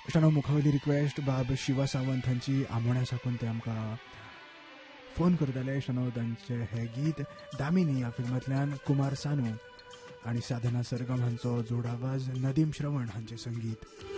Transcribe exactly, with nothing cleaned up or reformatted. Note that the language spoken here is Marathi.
इश्टानो मुखावयली रिक्वेस्ट बाब शिवा सावंत हांची आमोण्या साकून ते आमकां फोन करताले. इश्टानो तांचे हे गीत दामिनी ह्या फिल्मांतल्यान कुमार सानू आनी साधना सरगम हांचो जोड आवाज, नदीम श्रवण हांचें संगीत.